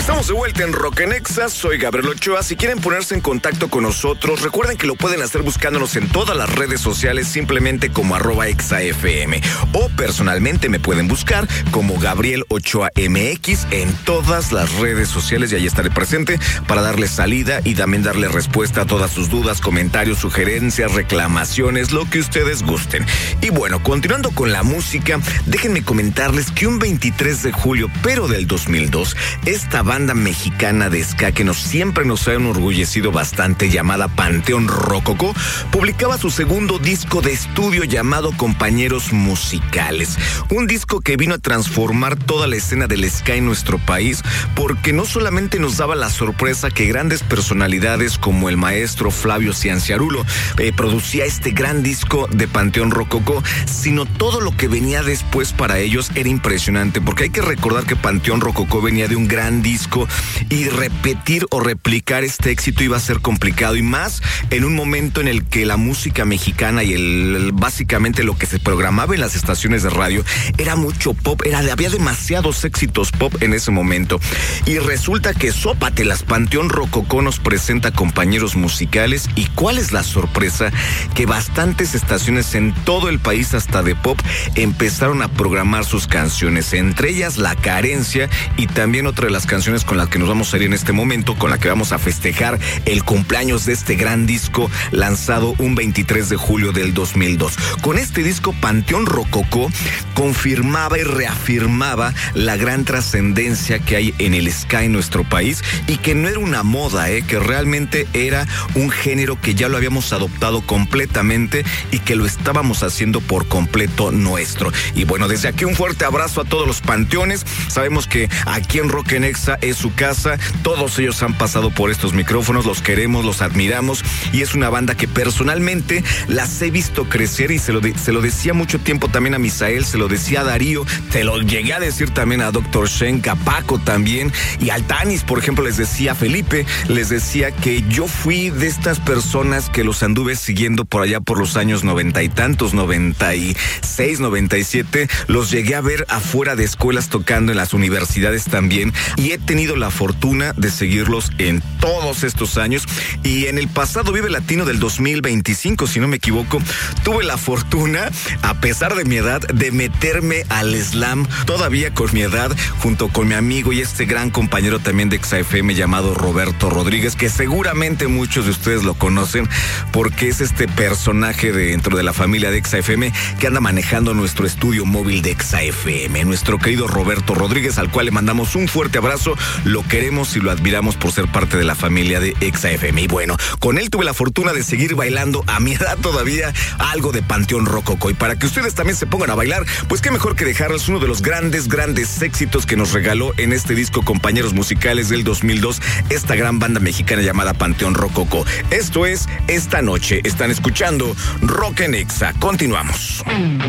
Estamos de vuelta en Rock en Exa, soy Gabriel Ochoa. Si quieren ponerse en contacto con nosotros, recuerden que lo pueden hacer buscándonos en todas las redes sociales, simplemente como @ExaFM. O personalmente me pueden buscar como Gabriel Ochoa MX en todas las redes sociales y ahí estaré presente para darle salida y también darle respuesta a todas sus dudas, comentarios, sugerencias, reclamaciones, lo que ustedes gusten. Y bueno, continuando con la música, déjenme comentarles que un 23 de julio, pero del 2002, esta banda mexicana de ska que siempre nos ha enorgullecido bastante, llamada Panteón Rococó, publicaba su segundo disco de estudio llamado Compañeros Musicales. Un disco que vino a transformar toda la escena del ska en nuestro país, porque no solamente nos daba la sorpresa que grandes personalidades como el maestro Flavio Cianciarulo producía este gran disco de Panteón Rococó, sino todo lo que venía después para ellos era impresionante, porque hay que recordar que Panteón Rococó venía de un gran disco y repetir o replicar este éxito iba a ser complicado, y más en un momento en el que la música mexicana y básicamente lo que se programaba en las estaciones de radio era mucho pop, había demasiados éxitos pop en ese momento. Y resulta que sópatelas, Panteón Rococó nos presenta Compañeros Musicales, y ¿cuál es la sorpresa? Que bastantes estaciones en todo el país, hasta de pop, empezaron a programar sus canciones, entre ellas La Carencia, y también otra de las canciones con las que nos vamos a ir en este momento, con la que vamos a festejar el cumpleaños de este gran disco lanzado un 23 de julio del 2002. Con este disco, Panteón Rococó confirmaba y reafirmaba la gran trascendencia que hay en el ska en nuestro país, y que no era una moda, que realmente era un género que ya lo habíamos adoptado completamente y que lo estábamos haciendo por completo nuestro. Y bueno, desde aquí un fuerte abrazo a todos los panteones. Sabemos que aquí en Rock en Exa es su casa, todos ellos han pasado por estos micrófonos, los queremos, los admiramos, y es una banda que personalmente las he visto crecer, y se lo decía mucho tiempo también a Misael, se lo decía a Darío, te lo llegué a decir también a Dr. Shenk, a Paco también, y al Tanis, por ejemplo, les decía a Felipe, les decía que yo fui de estas personas que los anduve siguiendo por allá por los años 90 y tantos, 96, 97, los llegué a ver afuera de escuelas tocando, en las universidades también, y he tenido la fortuna de seguirlos en todos estos años. Y en el pasado Vive Latino del 2025, si no me equivoco, tuve la fortuna, a pesar de mi edad, de meterme al slam, todavía con mi edad, junto con mi amigo y este gran compañero también de ExaFM llamado Roberto Rodríguez, que seguramente muchos de ustedes lo conocen porque es este personaje dentro de la familia de ExaFM que anda manejando nuestro estudio móvil de ExaFM. Nuestro querido Roberto Rodríguez, al cual le mandamos un fuerte abrazo, lo queremos y lo admiramos por ser parte de la familia de ExaFM. Y bueno, con él tuve la fortuna de seguir bailando a mi edad todavía algo de Panteón Rococó. Y para que ustedes también se pongan a bailar, pues qué mejor que dejarles uno de los grandes éxitos que nos regaló en este disco Compañeros Musicales del 2002 esta gran banda mexicana llamada Panteón Rococó. Esto es Esta Noche. Están escuchando Rock en Exa. Continuamos.